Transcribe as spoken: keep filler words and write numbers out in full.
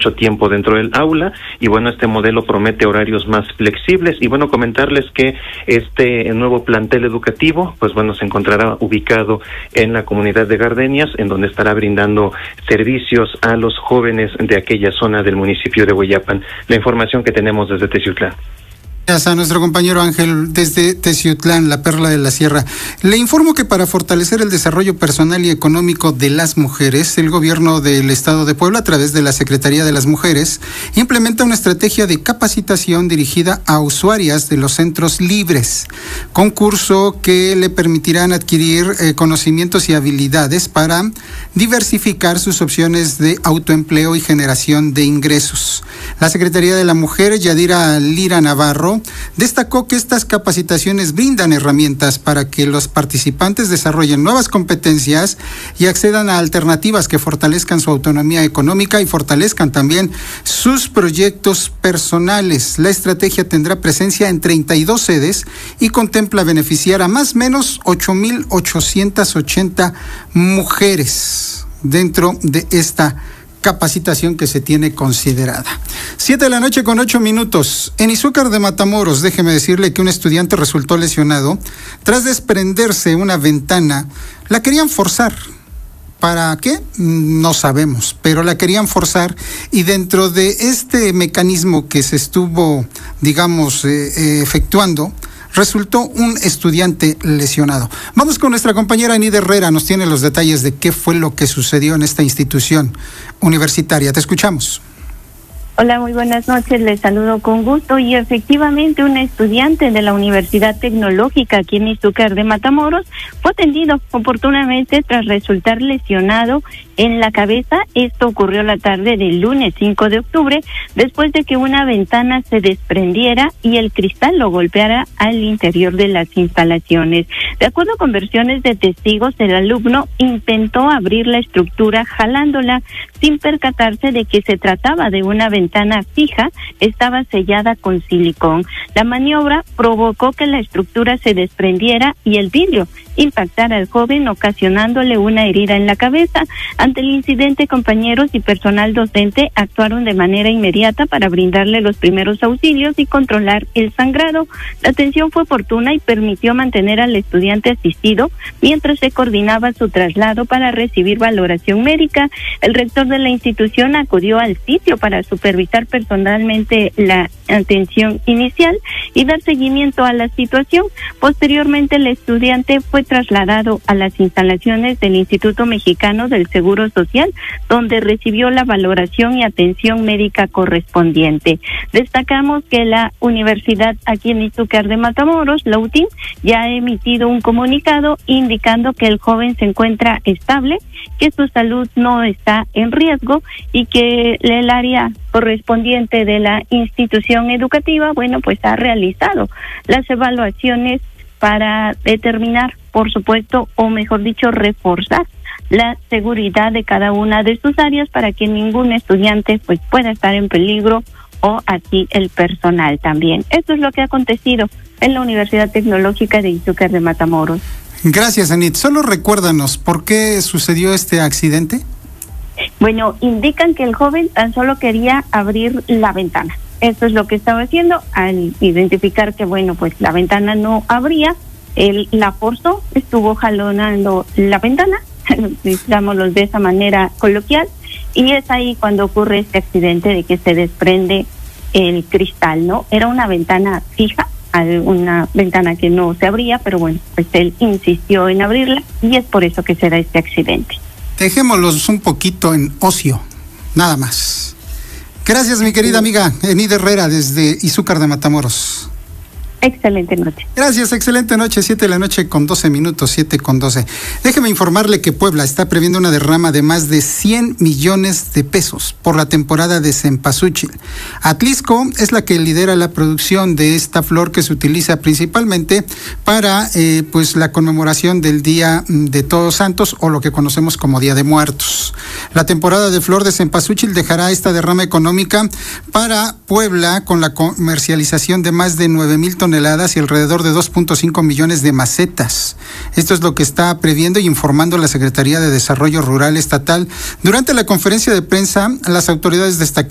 mucho tiempo dentro del aula, y bueno, este modelo promete horarios más flexibles. Y bueno, comentarles que este nuevo plantel educativo, pues bueno, se encontrará ubicado en la comunidad de Gardenias, en donde estará brindando servicios a los jóvenes de aquella zona del municipio de Hueyapan. La información que tenemos desde Teciutlán. Gracias a nuestro compañero Ángel desde Teciutlán, la perla de la sierra. Le informo que para fortalecer el desarrollo personal y económico de las mujeres, el gobierno del estado de Puebla, a través de la Secretaría de las Mujeres, implementa una estrategia de capacitación dirigida a usuarias de los centros libres, concurso que le permitirán adquirir eh, conocimientos y habilidades para diversificar sus opciones de autoempleo y generación de ingresos. La Secretaría de la Mujer, Yadira Lira Navarro, destacó que estas capacitaciones brindan herramientas para que los participantes desarrollen nuevas competencias y accedan a alternativas que fortalezcan su autonomía económica y fortalezcan también sus proyectos personales. La estrategia tendrá presencia en treinta y dos sedes y contempla beneficiar a más o menos ocho mil ochocientas ochenta mujeres dentro de esta capacitación que se tiene considerada. Siete de la noche con ocho minutos. En Izúcar de Matamoros, déjeme decirle que un estudiante resultó lesionado tras desprenderse una ventana. La querían forzar. ¿Para qué? No sabemos, pero la querían forzar, y dentro de este mecanismo que se estuvo, digamos, eh, eh, efectuando, resultó un estudiante lesionado. Vamos con nuestra compañera Enid Herrera, nos tiene los detalles de qué fue lo que sucedió en esta institución universitaria. Te escuchamos. Hola, muy buenas noches, les saludo con gusto. Y efectivamente, un estudiante de la Universidad Tecnológica aquí en Izúcar de Matamoros fue atendido oportunamente tras resultar lesionado en la cabeza. Esto ocurrió la tarde del lunes cinco de octubre, después de que una ventana se desprendiera y el cristal lo golpeara al interior de las instalaciones. De acuerdo con versiones de testigos, el alumno intentó abrir la estructura jalándola sin percatarse de que se trataba de una ventana fija, estaba sellada con silicón. La maniobra provocó que la estructura se desprendiera y el vidrio impactara al joven, ocasionándole una herida en la cabeza. Ante el incidente, compañeros y personal docente actuaron de manera inmediata para brindarle los primeros auxilios y controlar el sangrado. La atención fue oportuna y permitió mantener al estudiante asistido mientras se coordinaba su traslado para recibir valoración médica. El rector de la institución acudió al sitio para supervisar personalmente la atención inicial y dar seguimiento a la situación. Posteriormente, el estudiante fue trasladado a las instalaciones del Instituto Mexicano del Seguro Social, donde recibió la valoración y atención médica correspondiente. Destacamos que la universidad aquí en Izúcar de Matamoros, la U T I M, ya ha emitido un comunicado indicando que el joven se encuentra estable, que su salud no está en riesgo y que el área correspondiente de la institución educativa, bueno, pues ha realizado las evaluaciones para determinar, por supuesto, o mejor dicho, reforzar la seguridad de cada una de sus áreas para que ningún estudiante pues pueda estar en peligro, o así el personal también. Esto es lo que ha acontecido en la Universidad Tecnológica de Izúcar de Matamoros. Gracias, Anit. Solo recuérdanos, ¿por qué sucedió este accidente? Bueno, indican que el joven tan solo quería abrir la ventana. Eso es lo que estaba haciendo. Al identificar que, bueno, pues la ventana no abría, él la forzó, estuvo jalonando la ventana, digámoslo de esa manera coloquial, y es ahí cuando ocurre este accidente de que se desprende el cristal, ¿no? Era una ventana fija, una ventana que no se abría, pero bueno, pues él insistió en abrirla y es por eso que se da este accidente. Dejémoslos un poquito en ocio, nada más. Gracias, mi querida amiga Enid Herrera, desde Izúcar de Matamoros. Excelente noche. Gracias, excelente noche, siete de la noche con doce minutos, siete con doce. Déjeme informarle que Puebla está previendo una derrama de más de cien millones de pesos por la temporada de cempasúchil. Atlisco es la que lidera la producción de esta flor que se utiliza principalmente para eh, pues la conmemoración del Día de Todos Santos, o lo que conocemos como Día de Muertos. La temporada de flor de cempasúchil dejará esta derrama económica para Puebla con la comercialización de más de nueve mil toneladas y alrededor de dos punto cinco millones de macetas. Esto es lo que está previendo y informando la Secretaría de Desarrollo Rural Estatal. Durante la conferencia de prensa, las autoridades destacaron